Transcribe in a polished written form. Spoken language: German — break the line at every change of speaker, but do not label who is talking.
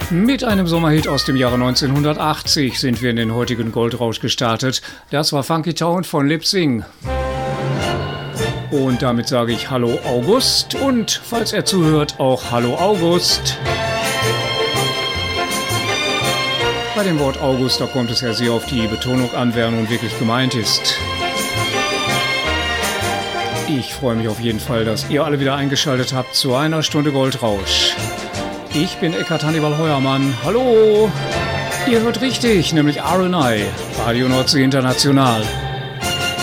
Mit einem Sommerhit aus dem Jahre 1980 sind wir in den heutigen Goldrausch gestartet. Das war Funky Town von Lip Sing. Und damit sage ich Hallo August und, falls er zuhört, auch Hallo August. Bei dem Wort August, da kommt es ja sehr auf die Betonung an, wer nun wirklich gemeint ist. Ich freue mich auf jeden Fall, dass ihr alle wieder eingeschaltet habt zu einer Stunde Goldrausch. Ich bin Eckhard Hannibal Heuermann. Hallo! Ihr hört richtig, nämlich RNI, Radio Nordsee International.